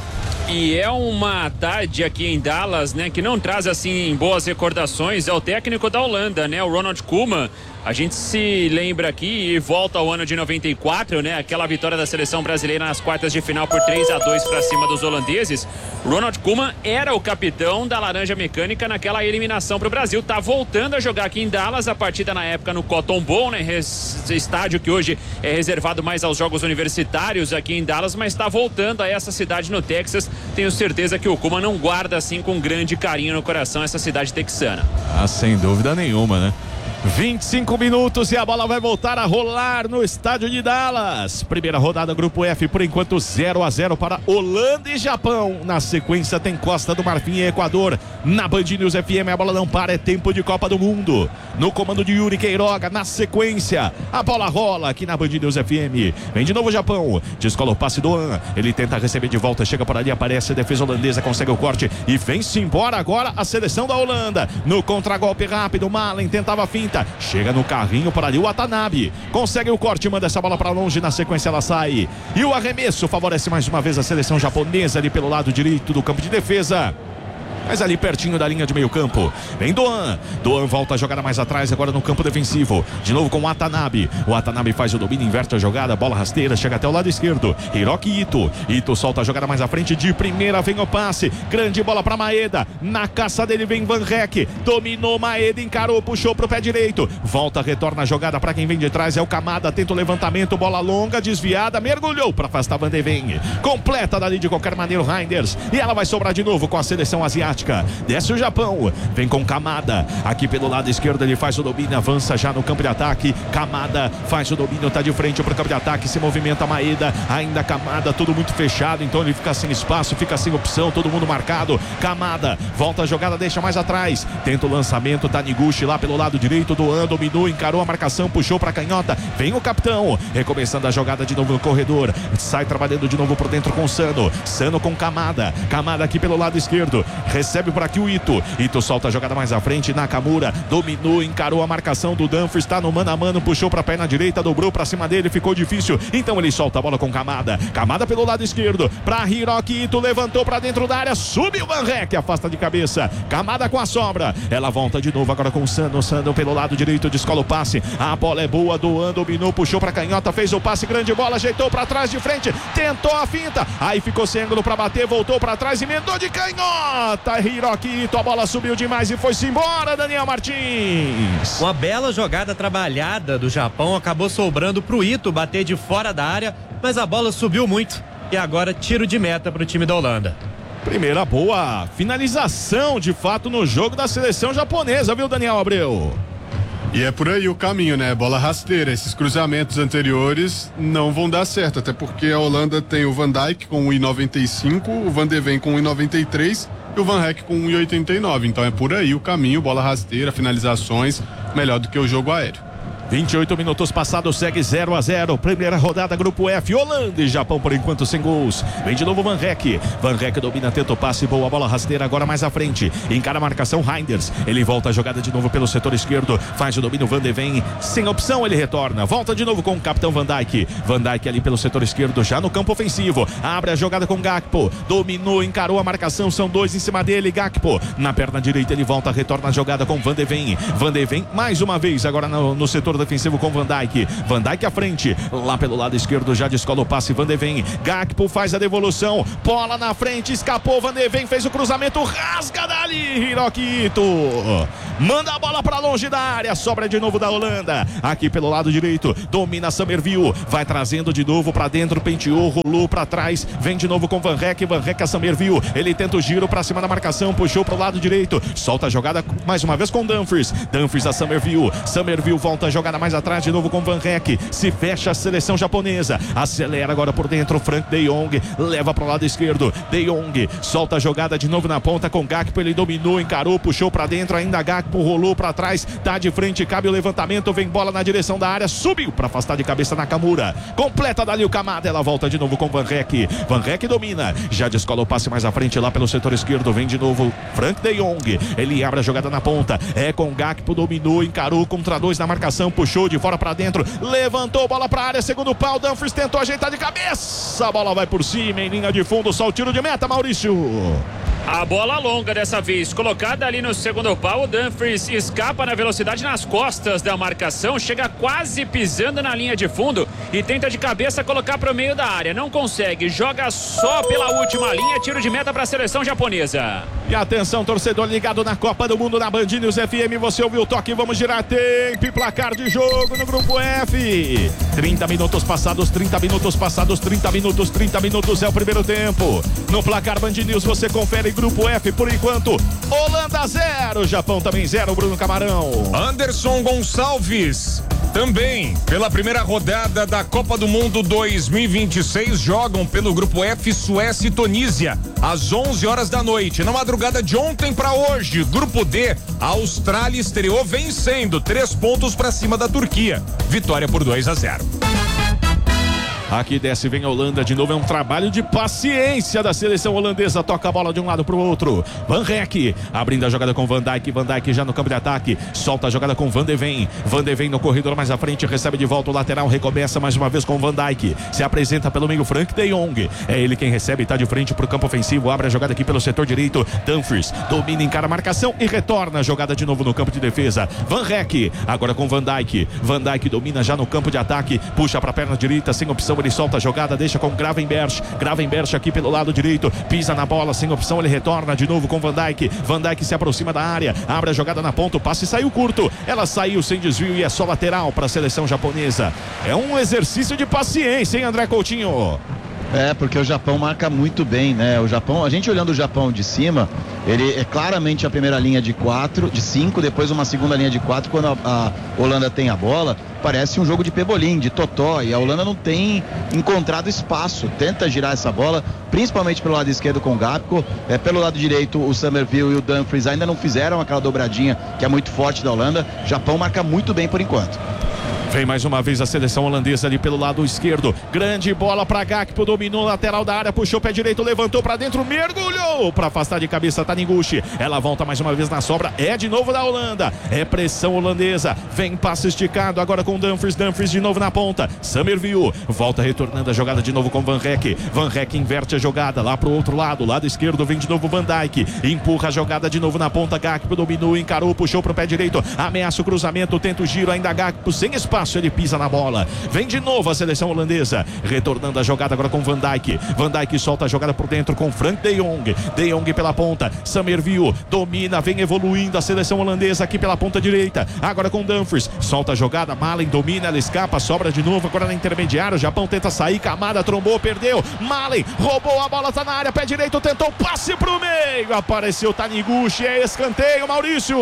E é uma tarde aqui em Dallas, né, que não traz assim boas recordações. É o técnico da Holanda, né, o Ronald Koeman. A gente se lembra aqui e volta ao ano de 94, né? Aquela vitória da seleção brasileira nas quartas de final por 3-2 para cima dos holandeses. Ronald Koeman era o capitão da Laranja Mecânica naquela eliminação para o Brasil. Tá voltando a jogar aqui em Dallas, a partida na época no Cotton Bowl, né? Estádio que hoje é reservado mais aos jogos universitários aqui em Dallas, mas tá voltando a essa cidade no Texas. Tenho certeza que o Koeman não guarda assim com grande carinho no coração essa cidade texana. Sem dúvida nenhuma, né? 25 minutos e a bola vai voltar a rolar no estádio de Dallas. Primeira rodada, Grupo F, por enquanto 0-0 para Holanda e Japão. Na sequência tem Costa do Marfim e Equador. Na Band News FM a bola não para, é tempo de Copa do Mundo. No comando de Yuri Queiroga, na sequência a bola rola aqui na Band News FM. Vem de novo o Japão, descola o passe do An. Ele tenta receber de volta, chega por ali, aparece a defesa holandesa, consegue o corte e vem-se embora agora a seleção da Holanda. No contragolpe rápido, Malen tentava a finta. Chega no carrinho por ali o Watanabe, consegue o corte, manda essa bola para longe, na sequência ela sai e o arremesso favorece mais uma vez a seleção japonesa ali pelo lado direito do campo de defesa. Mas ali pertinho da linha de meio campo vem Doan. Doan volta a jogada mais atrás, agora no campo defensivo. De novo com o Watanabe. O Watanabe faz o domínio, inverte a jogada, bola rasteira, chega até o lado esquerdo. Hiroki Ito. Ito solta a jogada mais à frente, de primeira vem o passe. Grande bola para Maeda. Na caça dele vem Van Rek. Dominou Maeda, encarou, puxou pro pé direito. Volta, retorna a jogada para quem vem de trás. É o Kamada, tenta o levantamento, bola longa, desviada, mergulhou para afastar Van de Ven. Completa dali de qualquer maneira o Reinders. E ela vai sobrar de novo com a seleção asiática. Desce o Japão, vem com Kamada aqui pelo lado esquerdo, ele faz o domínio, avança já no campo de ataque. Kamada faz o domínio, tá de frente pro campo de ataque, se movimenta Maeda, ainda Kamada, tudo muito fechado, então ele fica sem espaço, fica sem opção, todo mundo marcado. Kamada volta a jogada, deixa mais atrás, tenta o lançamento, Taniguchi lá pelo lado direito, Doan dominou, encarou a marcação, puxou pra canhota, vem o capitão, recomeçando a jogada de novo no corredor, sai trabalhando de novo por dentro com Sano. Sano com Kamada, Kamada aqui pelo lado esquerdo, recebe por aqui o Ito. Ito solta a jogada mais à frente. Nakamura dominou, encarou a marcação do Dumfries. Está no mano a mano, puxou para a perna direita, dobrou para cima dele, ficou difícil. Então ele solta a bola com Kamada. Kamada pelo lado esquerdo para Hiroki Ito, levantou para dentro da área, subiu Van Rek, afasta de cabeça. Kamada com a sobra. Ela volta de novo agora com o Sano. Sano pelo lado direito, descola o passe. A bola é boa, Doan dominou, puxou para canhota, fez o passe, grande bola, ajeitou para trás de frente, tentou a finta. Aí ficou sem ângulo para bater, voltou para trás, emendou de canhota. Hiroki Ito, a bola subiu demais e foi-se embora, Daniel Martins. Uma bela jogada trabalhada do Japão, acabou sobrando pro Ito bater de fora da área, mas a bola subiu muito e agora tiro de meta pro time da Holanda. Primeira boa finalização de fato no jogo da seleção japonesa, viu, Daniel Abreu? E é por aí o caminho, né? Bola rasteira. Esses cruzamentos anteriores não vão dar certo, até porque a Holanda tem o Van Dijk com 1,95, o Van de Ven com 1,93 e o Van Rek com 1,89. Então é por aí o caminho, bola rasteira, finalizações, melhor do que o jogo aéreo. 28 minutos passados, segue 0-0. Primeira rodada, grupo F, Holanda e Japão por enquanto sem gols. Vem de novo Van Rek. Van Rek domina, tenta o passe, boa bola rasteira, agora mais à frente. Encara a marcação Reinders. Ele volta a jogada de novo pelo setor esquerdo. Faz o domínio Van de Ven. Sem opção, ele retorna. Volta de novo com o capitão Van Dijk. Van Dijk ali pelo setor esquerdo, já no campo ofensivo. Abre a jogada com Gakpo. Dominou, encarou a marcação. São dois em cima dele. Gakpo na perna direita, ele volta, retorna a jogada com Van de Ven. Van de Ven mais uma vez agora no setor defensivo com Van Dijk. Van Dijk à frente, lá pelo lado esquerdo já descola o passe Van de Ven. Gakpo faz a devolução, bola na frente, escapou Van de Ven, fez o cruzamento, rasga dali Hiroki Ito. Manda a bola pra longe da área, sobra de novo da Holanda. Aqui pelo lado direito, domina Summerville, vai trazendo de novo pra dentro, penteou, rolou pra trás, vem de novo com Van Rek a Summerville, ele tenta o giro pra cima da marcação, puxou pro lado direito, solta a jogada mais uma vez com Dumfries a Summerville volta a jogada mais atrás de novo com Van Rek, se fecha a seleção japonesa, acelera agora por dentro, Frank de Jong, leva pro lado esquerdo, de Jong, solta a jogada de novo na ponta com Gakpo, ele dominou, encarou, puxou pra dentro, ainda Gakpo rolou pra trás, tá de frente, cabe o levantamento, vem bola na direção da área, subiu pra afastar de cabeça Nakamura, completa dali o Kamada, ela volta de novo com Van Rek domina, já descola o passe mais à frente lá pelo setor esquerdo, vem de novo Frank de Jong, ele abre a jogada na ponta, é com Gakpo, dominou, encarou contra dois na marcação, puxou de fora pra dentro, levantou, bola pra área, segundo pau, Dumfries tentou ajeitar de cabeça, a bola vai por cima, em linha de fundo, só o tiro de meta, Maurício. A bola longa dessa vez, colocada ali no segundo pau, o Dumfries escapa na velocidade nas costas da marcação, chega quase pisando na linha de fundo e tenta de cabeça colocar para o meio da área, não consegue, joga só pela última linha, tiro de meta para a seleção japonesa. E atenção, torcedor ligado na Copa do Mundo na Band News FM, você ouviu o toque, vamos girar tempo e placar de jogo no grupo F. 30 minutos passados, 30 minutos passados, 30 minutos é o primeiro tempo. No placar Band News você confere grupo F por enquanto, Holanda 0, Japão também 0, Bruno Camarão. Anderson Gonçalves também pela primeira rodada da Copa do Mundo 2026 jogam pelo grupo F Suécia e Tunísia às 11 horas da noite. Na madrugada de ontem para hoje, grupo D, a Austrália estreou vencendo 3 pontos para cima da Turquia. Vitória por 2-0. Aqui desce, vem a Holanda de novo, é um trabalho de paciência da seleção holandesa, toca a bola de um lado pro outro, Van Rek, abrindo a jogada com Van Dijk já no campo de ataque, solta a jogada com Van de Ven no corredor mais à frente, recebe de volta o lateral, recomeça mais uma vez com Van Dijk, se apresenta pelo meio Frank de Jong, é ele quem recebe, tá de frente pro campo ofensivo, abre a jogada aqui pelo setor direito, Dumfries, domina, encara a marcação e retorna a jogada de novo no campo de defesa, Van Rek, agora com Van Dijk domina já no campo de ataque, puxa pra perna direita, sem opção, ele solta a jogada, deixa com Gravenberch aqui pelo lado direito, pisa na bola, sem opção, ele retorna de novo com Van Dijk se aproxima da área, abre a jogada na ponta, o passe saiu curto, ela saiu sem desvio e é só lateral para a seleção japonesa. É um exercício de paciência, hein, André Coutinho? É, porque o Japão marca muito bem, né? O Japão, a gente olhando o Japão de cima, ele é claramente a primeira linha de 5, depois uma segunda linha de 4, quando a Holanda tem a bola, parece um jogo de pebolim, de totó, e a Holanda não tem encontrado espaço, tenta girar essa bola, principalmente pelo lado esquerdo com o Gakpo, pelo lado direito o Summerville e o Dumfries ainda não fizeram aquela dobradinha que é muito forte da Holanda. Japão marca muito bem por enquanto. Vem mais uma vez a seleção holandesa ali pelo lado esquerdo. Grande bola para Gakpo, dominou lateral da área, puxou o pé direito, levantou para dentro, mergulhou para afastar de cabeça Taniguchi. Ela volta mais uma vez na sobra, é de novo da Holanda. É pressão holandesa. Vem passe esticado agora com Dumfries de novo na ponta. Summerville volta retornando a jogada de novo com Van Rek inverte a jogada lá pro outro lado esquerdo vem de novo Van Dijk. Empurra a jogada de novo na ponta. Gakpo dominou, encarou, puxou pro pé direito. Ameaça o cruzamento, tenta o giro, ainda Gakpo sem espaço. Ele pisa na bola, vem de novo a seleção holandesa, retornando a jogada agora com Van Dijk solta a jogada por dentro com Frank de Jong pela ponta, Summerville domina, vem evoluindo a seleção holandesa aqui pela ponta direita, agora com Dumfries, solta a jogada, Malen domina, ela escapa, sobra de novo agora na intermediária, o Japão tenta sair, Kamada trombou, perdeu, Malen roubou a bola, tá na área, pé direito, tentou passe pro meio, apareceu Taniguchi, é escanteio, Maurício.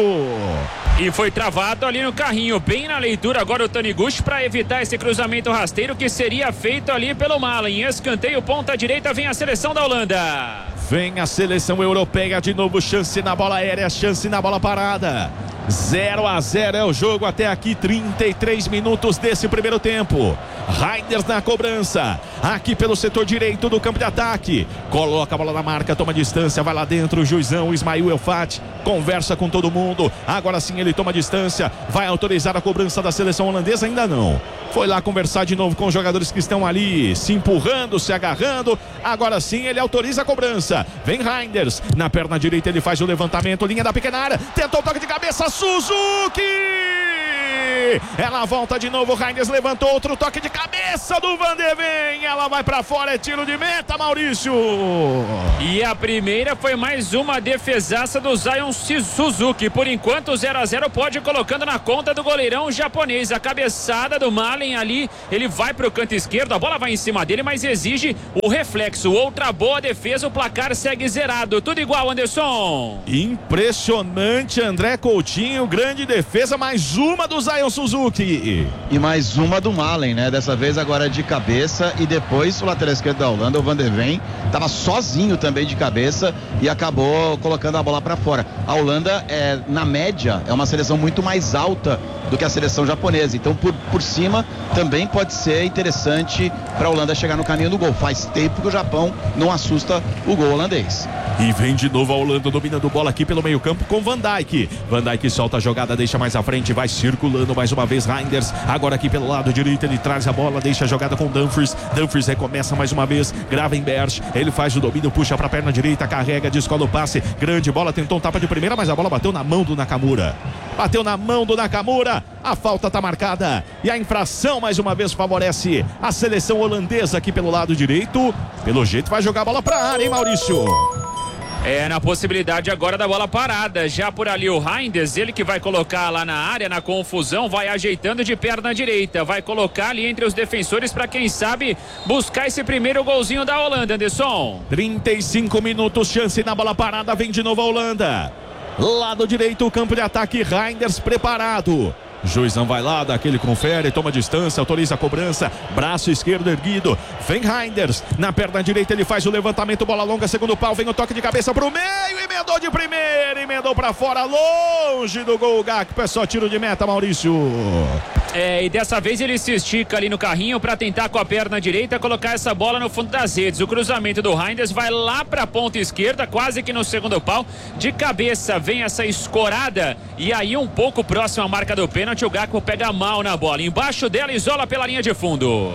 E foi travado ali no carrinho, bem na leitura agora o Taniguchi para evitar esse cruzamento rasteiro que seria feito ali pelo Malen. Escanteio, ponta direita, vem a seleção da Holanda. Vem a seleção europeia de novo, chance na bola aérea, chance na bola parada. 0-0 é o jogo até aqui, 33 minutos desse primeiro tempo. Reinders na cobrança, aqui pelo setor direito do campo de ataque. Coloca a bola na marca, toma distância, vai lá dentro, o juizão Ismail Elfat conversa com todo mundo. Agora sim ele toma distância, vai autorizar a cobrança da seleção holandesa? Ainda não. Foi lá conversar de novo com os jogadores que estão ali se empurrando, se agarrando. Agora sim ele autoriza a cobrança. Vem Reinders, na perna direita ele faz o levantamento, linha da pequena área, tentou o toque de cabeça, Suzuki! Ela volta de novo, Reinders levantou, outro toque de cabeça do Van de Ven, ela vai pra fora, é tiro de meta, Maurício. E a primeira foi mais uma defesaça do Zion Suzuki. Por enquanto 0-0 pode ir colocando na conta do goleirão japonês. A cabeçada do Malen ali, ele vai pro canto esquerdo, a bola vai em cima dele, mas exige o reflexo. Outra boa defesa, o placar segue zerado, tudo igual, Anderson. Impressionante, André Coutinho, grande defesa, mais uma do Zion Suzuki. E mais uma do Malen, né? Dessa vez agora de cabeça, e depois o lateral esquerdo da Holanda, o Van de Ven, estava sozinho também de cabeça e acabou colocando a bola para fora. A Holanda, na média, é uma seleção muito mais alta do que a seleção japonesa, então por cima também pode ser interessante para a Holanda chegar no caminho do gol. Faz tempo que o Japão não assusta o gol holandês. E vem de novo a Holanda dominando bola aqui pelo meio campo com Van Dijk. Van Dijk solta a jogada, deixa mais à frente, vai circulando mais uma vez Reinders. Agora aqui pelo lado direito ele traz a bola, deixa a jogada com Dumfries. Dumfries recomeça mais uma vez, Gravenberch, ele faz o domínio, puxa para a perna direita, carrega, descola o passe. Grande bola, tentou um tapa de primeira, mas a bola bateu na mão do Nakamura. Bateu na mão do Nakamura, a falta está marcada e a infração mais uma vez favorece a seleção holandesa aqui pelo lado direito. Pelo jeito vai jogar a bola para a área, hein, Maurício? Na possibilidade agora da bola parada, já por ali o Reinders, ele que vai colocar lá na área, na confusão, vai ajeitando de perna direita, vai colocar ali entre os defensores para quem sabe buscar esse primeiro golzinho da Holanda, Anderson. 35 minutos, chance na bola parada, vem de novo a Holanda. Lado direito, o campo de ataque, Reinders preparado. Juizão vai lá, dá aquele confere, toma distância, autoriza a cobrança, braço esquerdo erguido, vem Reinders, na perna direita ele faz o levantamento, bola longa, segundo pau, vem o toque de cabeça pro meio, emendou de primeira, emendou pra fora, longe do gol, Gakpo, é só tiro de meta, Maurício. E dessa vez ele se estica ali no carrinho para tentar com a perna direita colocar essa bola no fundo das redes. O cruzamento do Reinders vai lá para a ponta esquerda, quase que no segundo pau, de cabeça vem essa escorada e aí um pouco próximo à marca do pênalti, o Gakpo pega mal na bola, embaixo dela, isola pela linha de fundo.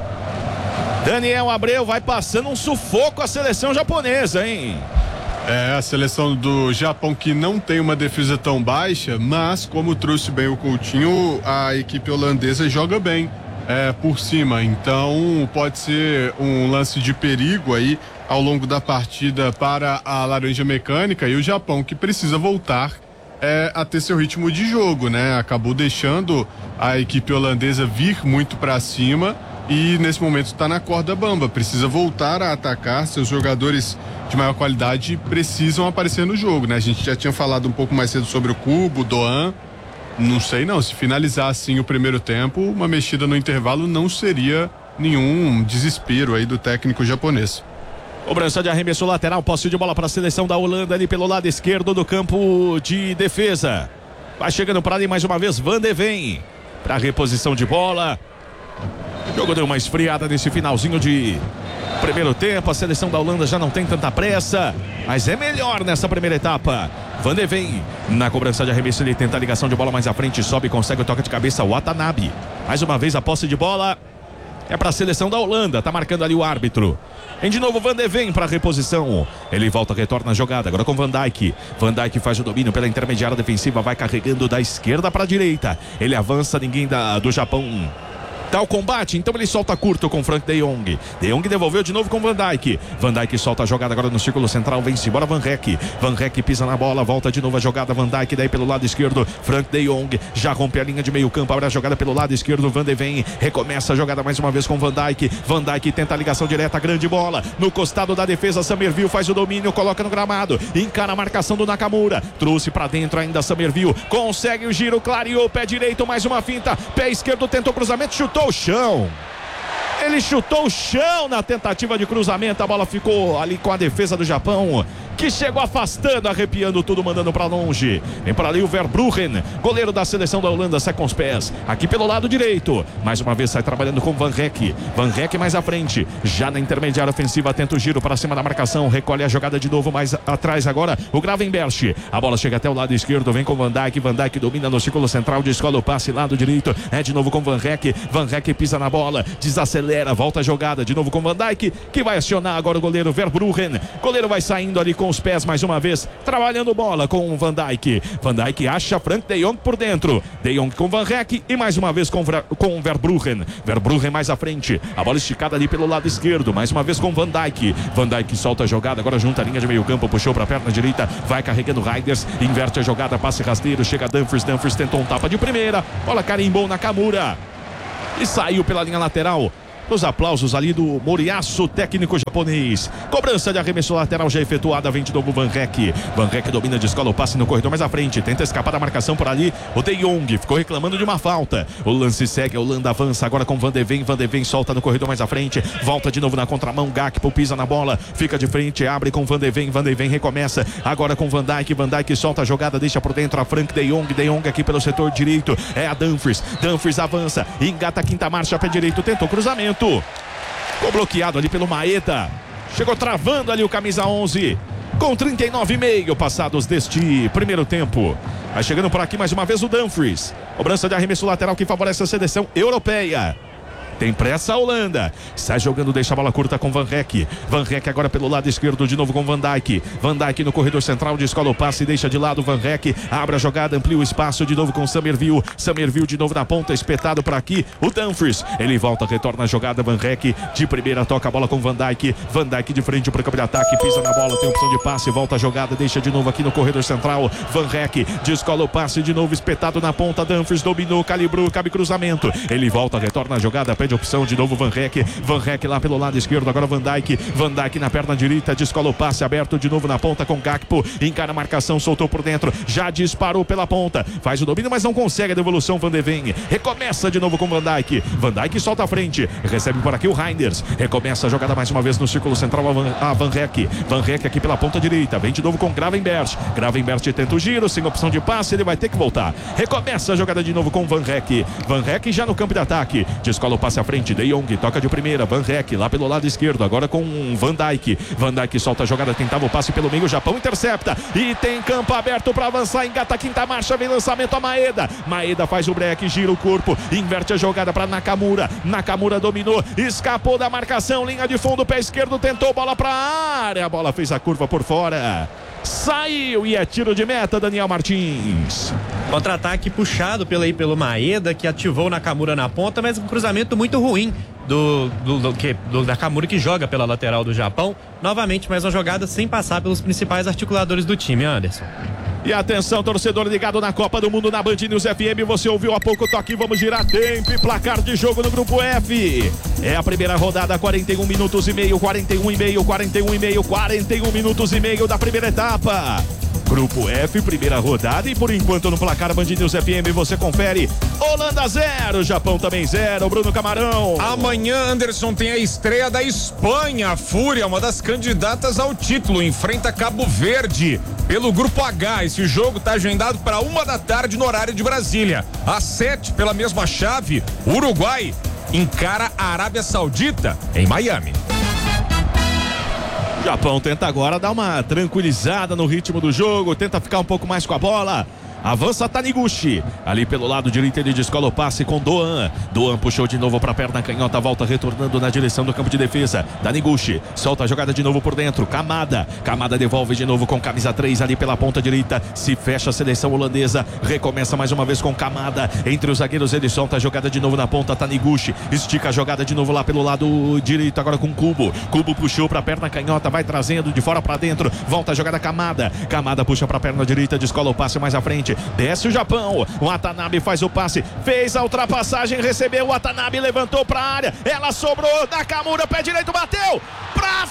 Daniel Abreu vai passando um sufoco a seleção japonesa, hein? A seleção do Japão que não tem uma defesa tão baixa, mas como trouxe bem o Coutinho, a equipe holandesa joga bem por cima, então pode ser um lance de perigo aí ao longo da partida para a Laranja Mecânica, e o Japão que precisa voltar a ter seu ritmo de jogo, né? Acabou deixando a equipe holandesa vir muito para cima e nesse momento está na corda bamba, precisa voltar a atacar. Seus jogadores de maior qualidade precisam aparecer no jogo, né? A gente já tinha falado um pouco mais cedo sobre o Kubo, o Doan. Não sei não, se finalizar assim o primeiro tempo, uma mexida no intervalo não seria nenhum desespero aí do técnico japonês. Cobrança de arremesso lateral, posse de bola para a seleção da Holanda ali pelo lado esquerdo do campo de defesa. Vai chegando para ali mais uma vez Van de Ven para reposição de bola. O jogo deu uma esfriada nesse finalzinho de primeiro tempo. A seleção da Holanda já não tem tanta pressa, mas é melhor nessa primeira etapa. Van de Ven na cobrança de arremesso, ele tenta a ligação de bola mais à frente, sobe, consegue o toque de cabeça, Watanabe. Mais uma vez a posse de bola é para a seleção da Holanda, tá marcando ali o árbitro. Vem de novo Van de Ven para reposição. Ele volta, retorna a jogada, agora com Van Dijk. Van Dijk faz o domínio pela intermediária defensiva, vai carregando da esquerda para a direita. Ele avança, ninguém do Japão tá o combate, então ele solta curto com Frank de Jong. De Jong devolveu de novo com Van Dijk. Van Dijk solta a jogada agora no círculo central, vem-se embora Van Rek. Van Rek pisa na bola, volta de novo a jogada, Van Dijk daí pelo lado esquerdo, Frank de Jong já rompe a linha de meio campo, abre a jogada pelo lado esquerdo, Van de Ven recomeça a jogada mais uma vez com Van Dijk. Van Dijk tenta a ligação direta, grande bola no costado da defesa, Summerville faz o domínio, coloca no gramado, encara a marcação do Nakamura, trouxe pra dentro ainda Summerville, consegue o giro, clareou, pé direito, mais uma finta, pé esquerdo, tentou o cruzamento, chutou o chão. Ele chutou o chão na tentativa de cruzamento, a bola ficou ali com a defesa do Japão que chegou afastando, arrepiando tudo, mandando pra longe. Vem para ali o Verbruggen, goleiro da seleção da Holanda, sai com os pés. Aqui pelo lado direito. Mais uma vez sai trabalhando com Van Rek. Van Rek mais à frente. Já na intermediária ofensiva, tenta o giro para cima da marcação. Recolhe a jogada de novo mais atrás agora. O Gravenberch. A bola chega até o lado esquerdo. Vem com Van Dijk. Van Dijk domina no círculo central. Descola o passe lado direito. É de novo com Van Rek. Van Rek pisa na bola. Desacelera. Volta a jogada. De novo com Van Dijk. Que vai acionar agora o goleiro Verbruggen. Goleiro vai saindo ali com os pés mais uma vez, trabalhando bola com o Van Dijk. Van Dijk acha Frank de Jong por dentro. De Jong com Van Rek e mais uma vez com o Verbruggen. Verbruggen mais à frente. A bola esticada ali pelo lado esquerdo. Mais uma vez com Van Dijk. Van Dijk solta a jogada, agora junta a linha de meio campo, puxou para a perna direita, vai carregando Reinders, inverte a jogada, passe rasteiro, chega Dumfries. Dumfries tentou um tapa de primeira. Bola carimbou na Nakamura e saiu pela linha lateral. Os aplausos ali do Moriyasu, técnico japonês. Cobrança de arremesso lateral já efetuada. Vem de novo Van Rek. Van Rek domina, descola o passe no corredor mais à frente. Tenta escapar da marcação por ali. O De Jong ficou reclamando de uma falta. O lance segue. A Holanda avança agora com Van de Ven. Van de Ven solta no corredor mais à frente. Volta de novo na contramão. Gakpo pisa na bola. Fica de frente. Abre com Van de Ven. Van de Ven recomeça. Agora com Van Dijk. Van Dijk solta a jogada. Deixa por dentro a Frank de Jong. De Jong aqui pelo setor direito. É a Dumfries. Dumfries avança. Engata a quinta marcha. Pé direito. Tentou cruzamento. Ficou bloqueado ali pelo Maeda. Chegou travando ali o camisa 11. Com 39,5 passados deste primeiro tempo. Vai chegando por aqui mais uma vez o Dumfries. Cobrança de arremesso lateral que favorece a seleção europeia. Tem pressa a Holanda. Sai jogando, deixa a bola curta com Van Rek. Van Rek agora pelo lado esquerdo, de novo com Van Dijk. Van Dijk no corredor central, descola o passe, deixa de lado Van Rek. Abre a jogada, amplia o espaço, de novo com Summerville. Summerville de novo na ponta, espetado para aqui. O Dumfries, ele volta, retorna a jogada. Van Rek de primeira, toca a bola com Van Dijk. Van Dijk de frente para o campo de ataque, pisa na bola, tem opção de passe, volta a jogada, deixa de novo aqui no corredor central. Van Rek descola o passe, de novo espetado na ponta. Dumfries dominou, calibrou, cabe cruzamento. Ele volta, retorna a jogada, pede opção de novo Van Rek. Van Rek lá pelo lado esquerdo, agora Van Dijk. Van Dijk na perna direita, descola o passe aberto de novo na ponta com Gakpo. Encara a marcação, soltou por dentro, já disparou pela ponta. Faz o domínio, mas não consegue a devolução. Van de Ven recomeça de novo com Van Dijk. Van Dijk solta a frente, recebe por aqui o Reinders. Recomeça a jogada mais uma vez no círculo central a Van Rek. Van Rek aqui pela ponta direita, vem de novo com Gravenberch. Gravenberch tenta o giro, sem opção de passe, ele vai ter que voltar. Recomeça a jogada de novo com Van Rek. Van Rek já no campo de ataque, descola o passe à frente. De Jong toca de primeira, Van Rek lá pelo lado esquerdo, agora com Van Dijk. Van Dijk solta a jogada, tentava o passe pelo meio, o Japão intercepta e tem campo aberto para avançar, engata a quinta marcha, vem lançamento a Maeda. Maeda faz o break, gira o corpo, inverte a jogada para Nakamura. Nakamura dominou, escapou da marcação, linha de fundo, pé esquerdo, tentou bola para a área, a bola fez a curva por fora. Saiu e é tiro de meta, Daniel Martins. Contra-ataque puxado pelo Maeda, que ativou o Nakamura na ponta, mas um cruzamento muito ruim do Nakamura, que joga pela lateral do Japão. Novamente, mais uma jogada sem passar pelos principais articuladores do time, Anderson. E atenção, torcedor ligado na Copa do Mundo na Band News FM. Você ouviu há pouco o toque, vamos girar tempo e placar de jogo no Grupo F. É a primeira rodada, 41 minutos e meio, 41 minutos e meio da primeira etapa. Grupo F, primeira rodada, e por enquanto no placar Band News FM você confere: Holanda 0, Japão também 0, Bruno Camarão. Amanhã, Anderson, tem a estreia da Espanha. A Fúria, uma das candidatas ao título, enfrenta Cabo Verde pelo Grupo H. Esse jogo está agendado para 1 da tarde no horário de Brasília. Às 7, pela mesma chave, o Uruguai encara a Arábia Saudita em Miami. Japão tenta agora dar uma tranquilizada no ritmo do jogo, tenta ficar um pouco mais com a bola. Avança Taniguchi, ali pelo lado direito ele descola o passe com Doan. Doan puxou de novo para a perna canhota, volta retornando na direção do campo de defesa. Taniguchi solta a jogada de novo por dentro, Kamada devolve de novo com camisa 3 ali pela ponta direita, se fecha a seleção holandesa, recomeça mais uma vez com Kamada, entre os zagueiros ele solta a jogada de novo na ponta, Taniguchi estica a jogada de novo lá pelo lado direito, agora com Kubo puxou para a perna canhota, vai trazendo de fora para dentro, volta a jogada Kamada puxa para a perna direita, descola o passe mais à frente. Desce o Japão, o Watanabe faz o passe, fez a ultrapassagem, recebeu o Watanabe, levantou pra área, ela sobrou, Nakamura, pé direito, bateu pra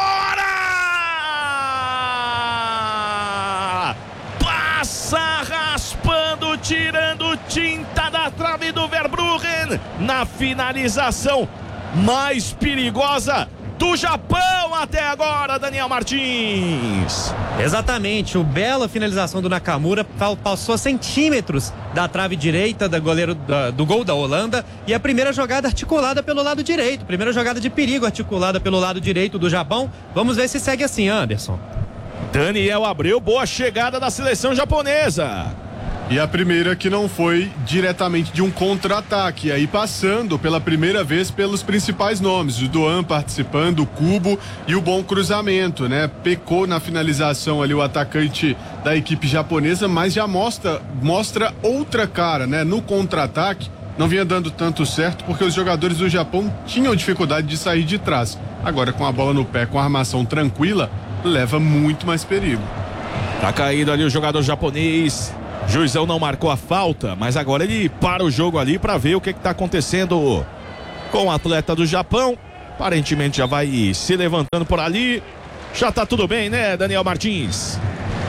fora! Passa raspando, tirando tinta da trave do Verbruggen, na finalização mais perigosa do Japão até agora, Daniel Martins. Exatamente, o bela finalização do Nakamura passou a centímetros da trave direita do goleiro do gol da Holanda, e a primeira jogada articulada pelo lado direito, primeira jogada de perigo articulada pelo lado direito do Japão. Vamos ver se segue assim, Anderson. Daniel Abreu, boa chegada da seleção japonesa. E a primeira que não foi diretamente de um contra-ataque, aí passando pela primeira vez pelos principais nomes, o Doan participando, o Kubo e o bom cruzamento, né? Pecou na finalização ali o atacante da equipe japonesa, mas já mostra outra cara, né? No contra-ataque não vinha dando tanto certo porque os jogadores do Japão tinham dificuldade de sair de trás. Agora com a bola no pé, com a armação tranquila, leva muito mais perigo. Tá caído ali o jogador japonês. Juizão não marcou a falta, mas agora ele para o jogo ali para ver o que está acontecendo com o atleta do Japão. Aparentemente já vai se levantando por ali. Já tá tudo bem, né, Daniel Martins?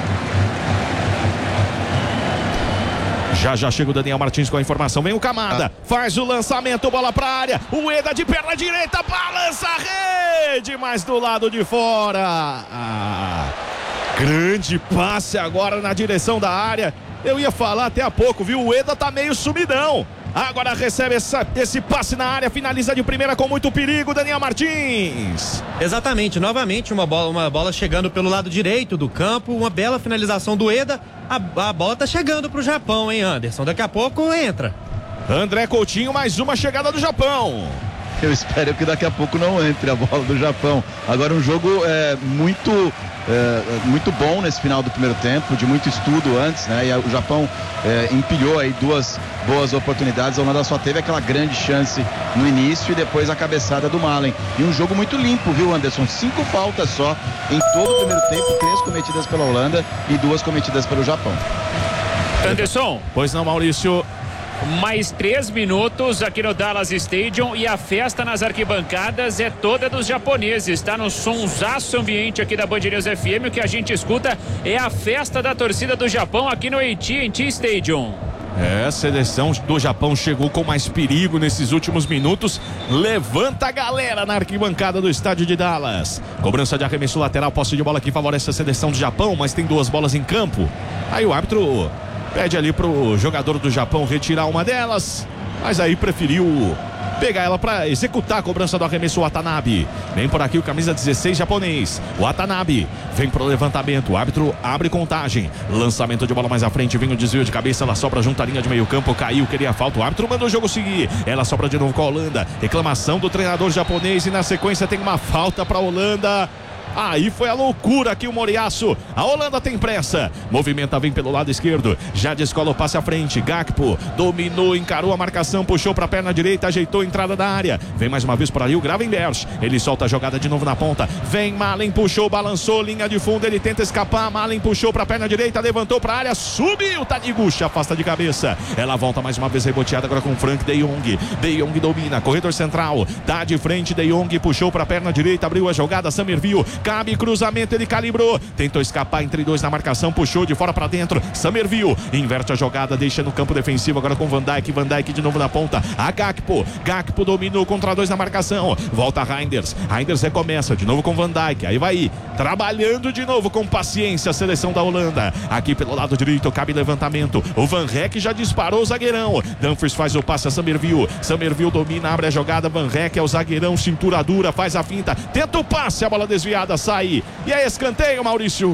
Já chega o Daniel Martins com a informação. Vem o Kamada, faz o lançamento, bola pra área. O Ueda de perna direita, balança a rede, mas do lado de fora. Grande passe agora na direção da área. Eu ia falar até há pouco, viu? O Ueda tá meio sumidão. Agora recebe esse passe na área, finaliza de primeira com muito perigo, Daniel Martins. Exatamente, novamente uma bola chegando pelo lado direito do campo, uma bela finalização do Ueda. A bola tá chegando pro Japão, hein, Anderson? Daqui a pouco entra. André Coutinho, mais uma chegada do Japão. Eu espero que daqui a pouco não entre a bola do Japão. Agora um jogo muito bom nesse final do primeiro tempo, de muito estudo antes, né? E o Japão empilhou aí duas boas oportunidades. A Holanda só teve aquela grande chance no início e depois a cabeçada do Malen. E um jogo muito limpo, viu, Anderson? 5 faltas só em todo o primeiro tempo, 3 cometidas pela Holanda e 2 cometidas pelo Japão. Anderson. Pois não, Maurício. Mais 3 minutos aqui no Dallas Stadium e a festa nas arquibancadas é toda dos japoneses. Tá no sonsaço ambiente aqui da Band News FM. O que a gente escuta é a festa da torcida do Japão aqui no AT&T Stadium. A seleção do Japão chegou com mais perigo nesses últimos minutos. Levanta a galera na arquibancada do estádio de Dallas. Cobrança de arremesso lateral, posse de bola que favorece a seleção do Japão, mas tem 2 bolas em campo. Aí o árbitro pede ali pro jogador do Japão retirar uma delas, mas aí preferiu pegar ela para executar a cobrança do arremesso. O Watanabe vem por aqui, o camisa 16 japonês. O Watanabe vem pro levantamento, o árbitro abre contagem, lançamento de bola mais à frente, vem o desvio de cabeça, ela sobra junto à linha de meio campo, caiu, queria falta, o árbitro manda o jogo seguir, ela sobra de novo com a Holanda, reclamação do treinador japonês e na sequência tem uma falta para a Holanda. Aí foi a loucura aqui o Moriaço. A Holanda tem pressa. Movimenta, vem pelo lado esquerdo. Já descola o passe à frente. Gakpo dominou, encarou a marcação, puxou para a perna direita, ajeitou a entrada da área. Vem mais uma vez por ali o Gravenberch. Ele solta a jogada de novo na ponta. Vem Malen, puxou, balançou, linha de fundo. Ele tenta escapar. Malen puxou para a perna direita, levantou para a área, subiu. Taniguchi afasta de cabeça. Ela volta mais uma vez reboteada agora com Frank De Jong. De Jong domina, corredor central. Tá de frente, De Jong puxou para a perna direita, abriu a jogada. Summerville. Cabe cruzamento, ele calibrou, tentou escapar entre 2 na marcação, puxou de fora para dentro. Summerville inverte a jogada, deixa no campo defensivo agora com Van Dijk de novo na ponta. A Gakpo dominou contra 2 na marcação, volta Reinders recomeça de novo com Van Dijk, aí vai trabalhando de novo com paciência a seleção da Holanda. Aqui pelo lado direito cabe levantamento, o Van Rijk já disparou o zagueirão, Dumfries faz o passe a Summerville domina, abre a jogada, Van Rijk é o zagueirão, cintura dura, faz a finta, tenta o passe, a bola desviada, sai. E é escanteio, Maurício.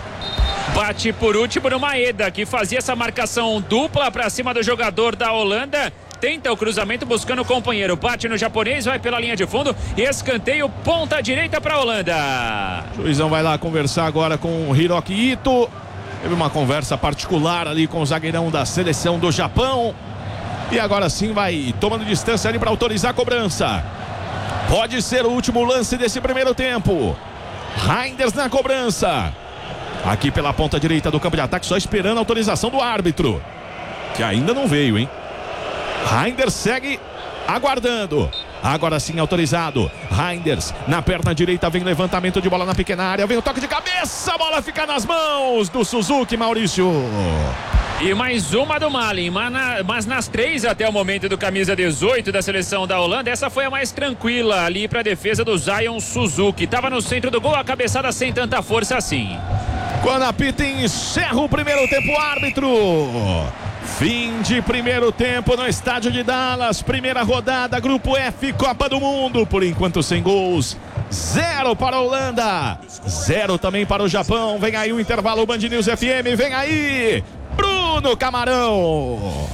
Bate por último no Maeda, que fazia essa marcação dupla para cima do jogador da Holanda. Tenta o cruzamento buscando o companheiro. Bate no japonês, vai pela linha de fundo. E escanteio, ponta direita para a Holanda. O juizão vai lá conversar agora com o Hiroki Ito. Teve uma conversa particular ali com o zagueirão da seleção do Japão. E agora sim vai tomando distância ali para autorizar a cobrança. Pode ser o último lance desse primeiro tempo. Reinders na cobrança. Aqui pela ponta direita do campo de ataque, só esperando a autorização do árbitro, que ainda não veio, hein? Reinders segue aguardando. Agora sim autorizado. Reinders na perna direita, vem levantamento de bola na pequena área, vem o toque de cabeça, a bola fica nas mãos do Suzuki, Maurício. E mais uma do Malen, mas nas 3 até o momento do camisa 18 da seleção da Holanda, essa foi a mais tranquila ali para a defesa do Zion Suzuki. Tava no centro do gol, a cabeçada sem tanta força assim. Quando apita, encerra o primeiro tempo, árbitro. Fim de primeiro tempo no estádio de Dallas. Primeira rodada, Grupo F, Copa do Mundo. Por enquanto sem gols. 0 para a Holanda, 0 também para o Japão. Vem aí o intervalo, Band News FM. Vem aí Bruno Camarão.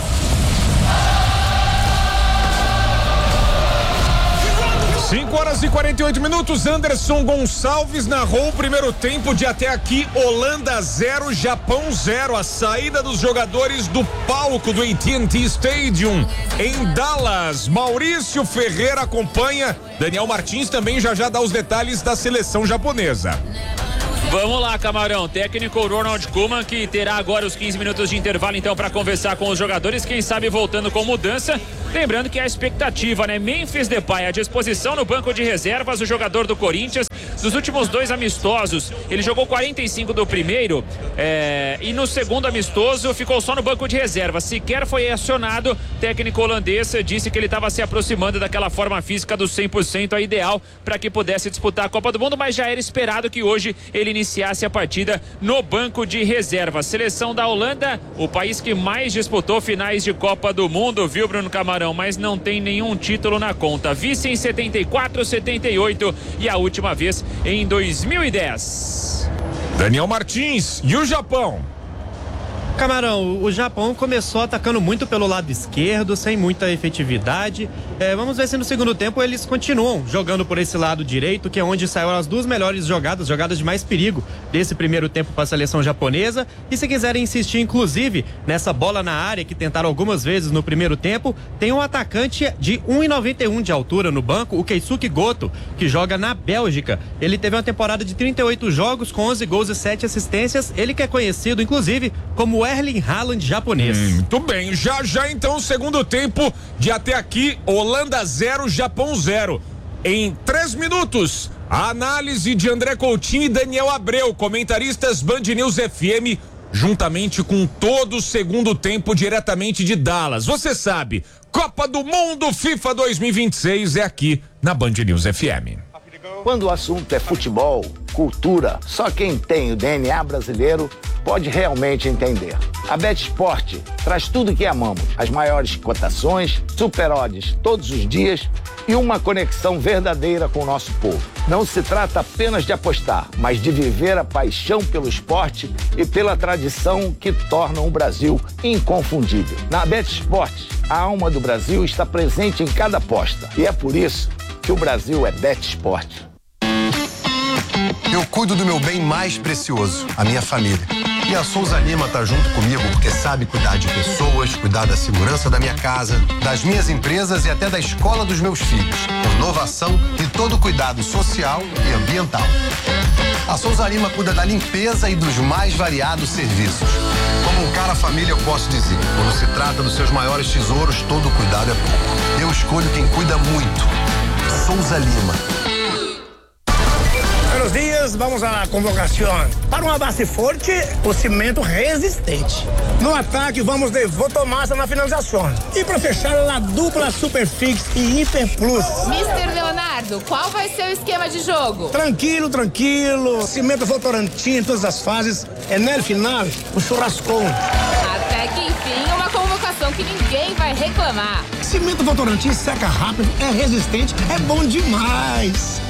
5h48. Anderson Gonçalves narrou o primeiro tempo de até aqui. Holanda 0, Japão 0. A saída dos jogadores do palco do AT&T Stadium em Dallas. Maurício Ferreira acompanha. Daniel Martins também já dá os detalhes da seleção japonesa. Vamos lá, Camarão. Técnico Ronald Koeman, que terá agora os 15 minutos de intervalo, então, para conversar com os jogadores, quem sabe voltando com mudança. Lembrando que a expectativa, né? Memphis Depay à disposição no banco de reservas, o jogador do Corinthians. Dos últimos 2 amistosos, ele jogou 45 do primeiro e no segundo amistoso ficou só no banco de reservas. Sequer foi acionado. O técnico holandês disse que ele estava se aproximando daquela forma física do 100%, a ideal para que pudesse disputar a Copa do Mundo, mas já era esperado que hoje ele iniciasse a partida no banco de reservas. Seleção da Holanda, o país que mais disputou finais de Copa do Mundo, viu, Bruno Camarão? Mas não tem nenhum título na conta. Vice em 74, 78 e a última vez em 2010. Daniel Martins, e o Japão? Camarão, o Japão começou atacando muito pelo lado esquerdo, sem muita efetividade. Vamos ver se no segundo tempo eles continuam jogando por esse lado direito, que é onde saíram as 2 melhores jogadas de mais perigo desse primeiro tempo para a seleção japonesa. E se quiserem insistir, inclusive, nessa bola na área que tentaram algumas vezes no primeiro tempo, tem um atacante de 1,91 de altura no banco, o Keisuke Goto, que joga na Bélgica. Ele teve uma temporada de 38 jogos com 11 gols e 7 assistências. Ele que é conhecido, inclusive, como Erling Haaland japonês. Muito bem, já então segundo tempo de até aqui, Holanda 0, Japão 0. Em 3 minutos, a análise de André Coutinho e Daniel Abreu, comentaristas Band News FM, juntamente com todo o segundo tempo diretamente de Dallas. Você sabe, Copa do Mundo FIFA 2026 é aqui na Band News FM. Quando o assunto é futebol, cultura, só quem tem o DNA brasileiro pode realmente entender. A BetSport traz tudo que amamos, as maiores cotações, super odds todos os dias e uma conexão verdadeira com o nosso povo. Não se trata apenas de apostar, mas de viver a paixão pelo esporte e pela tradição que tornam o Brasil inconfundível. Na BetSport, a alma do Brasil está presente em cada aposta e é por isso que o Brasil é BetSport. Eu cuido do meu bem mais precioso, a minha família. E a Souza Lima tá junto comigo porque sabe cuidar de pessoas, cuidar da segurança da minha casa, das minhas empresas e até da escola dos meus filhos. Inovação e todo cuidado social e ambiental. A Souza Lima cuida da limpeza e dos mais variados serviços. Como um cara família, eu posso dizer, quando se trata dos seus maiores tesouros, todo cuidado é pouco. Eu escolho quem cuida muito. Souza Lima. Buenos dias, vamos à convocação. Para uma base forte, o cimento resistente. No ataque, vamos de Votomassa na finalização. E para fechar, a dupla Superfix e Hiper Plus. Mister Leonardo, qual vai ser o esquema de jogo? Tranquilo. Cimento Votorantim em todas as fases. E no final, o churrascão. Até que enfim, uma convocação que ninguém vai reclamar. Cimento Votorantim seca rápido, é resistente, é bom demais.